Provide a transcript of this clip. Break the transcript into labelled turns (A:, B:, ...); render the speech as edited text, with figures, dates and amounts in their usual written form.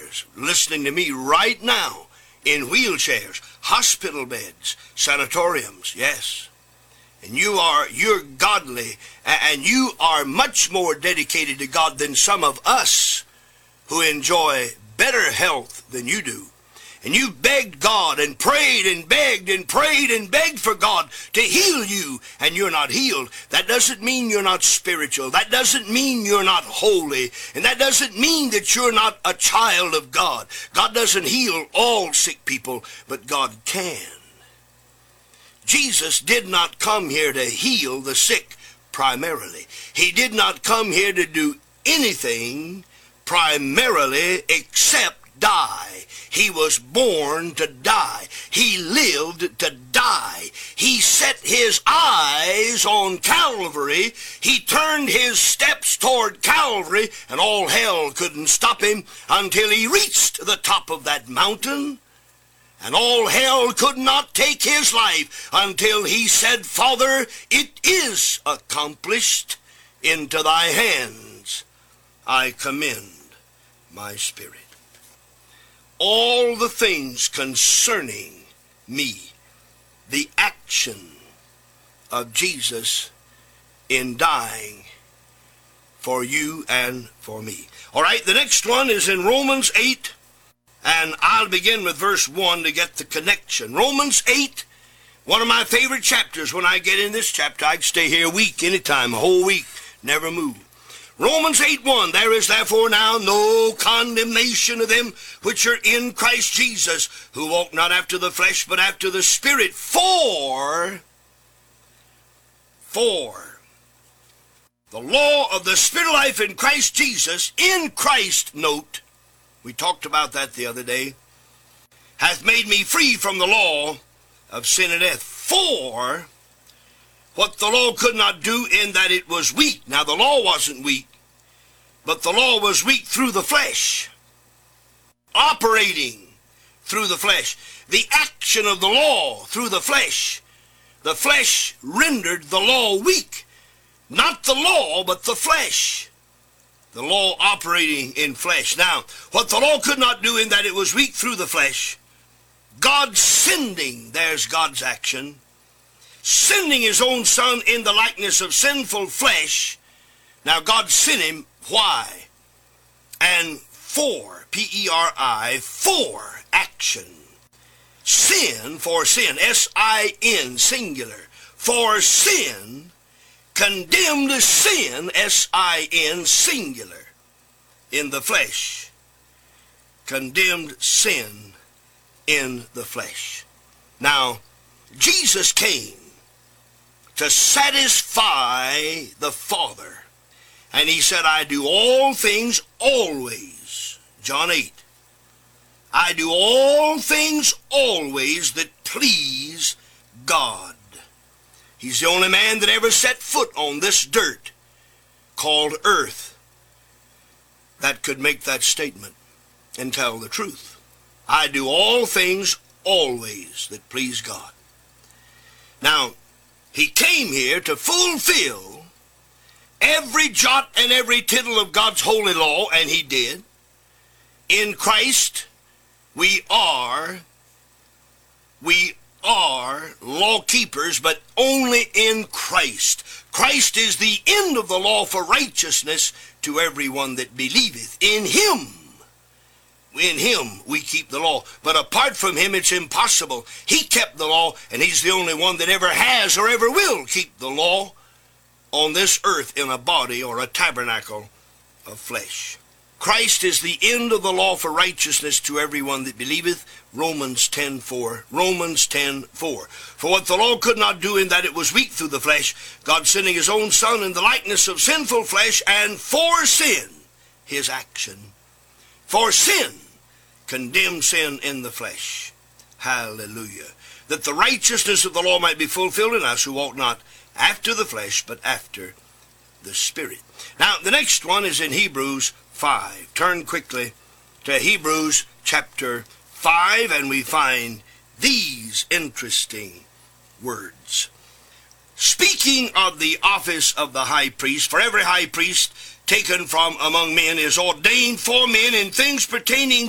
A: others listening to me right now in wheelchairs, hospital beds, sanatoriums, yes. And you're godly, and you are much more dedicated to God than some of us who enjoy better health than you do. And you begged God and prayed and begged and prayed and begged for God to heal you, and you're not healed. That doesn't mean you're not spiritual. That doesn't mean you're not holy. And that doesn't mean that you're not a child of God. God doesn't heal all sick people, but God can. Jesus did not come here to heal the sick primarily. He did not come here to do anything primarily except die. He was born to die. He lived to die. He set his eyes on Calvary. He turned his steps toward Calvary, and all hell couldn't stop him until he reached the top of that mountain. And all hell could not take his life until he said, Father, it is accomplished. Into thy hands I commend my spirit. All the things concerning me, the action of Jesus in dying for you and for me. All right, the next one is in Romans 8, and I'll begin with verse 1 to get the connection. Romans 8, one of my favorite chapters. When I get in this chapter, I can stay here a week, anytime, a whole week, never move. Romans 8:1, there is therefore now no condemnation of them which are in Christ Jesus, who walk not after the flesh, but after the Spirit. For the law of the Spirit life in Christ Jesus, in Christ, note, we talked about that the other day, hath made me free from the law of sin and death. For what the law could not do, in that it was weak. Now the law wasn't weak, but the law was weak through the flesh, operating through the flesh. The action of the law through the flesh rendered the law weak. Not the law, but the flesh. The law operating in flesh. Now, what the law could not do, in that it was weak through the flesh, God sending, there's God's action, sending his own Son in the likeness of sinful flesh. Now God sent him. Why? And for, P-E-R-I, for action. Sin, for sin, S-I-N, singular. For sin, condemned sin, S-I-N, singular, in the flesh. Condemned sin in the flesh. Now, Jesus came to satisfy the Father. And he said, I do all things always. John 8. I do all things always that please God. He's the only man that ever set foot on this dirt called earth that could make that statement and tell the truth. I do all things always that please God. Now, he came here to fulfill every jot and every tittle of God's holy law, and he did. In Christ, we are law keepers, but only in Christ. Christ is the end of the law for righteousness to everyone that believeth. In him we keep the law. But apart from him, it's impossible. He kept the law, and he's the only one that ever has or ever will keep the law on this earth in a body or a tabernacle of flesh. Christ is the end of the law for righteousness to everyone that believeth. Romans 10:4. Romans 10:4. For what the law could not do, in that it was weak through the flesh, God sending his own Son in the likeness of sinful flesh, and for sin, his action, for sin, condemned sin in the flesh. Hallelujah. That the righteousness of the law might be fulfilled in us who walk not after the flesh, but after the Spirit. Now, the next one is in Hebrews 5. Turn quickly to Hebrews chapter 5, and we find these interesting words. Speaking of the office of the high priest, for every high priest taken from among men is ordained for men in things pertaining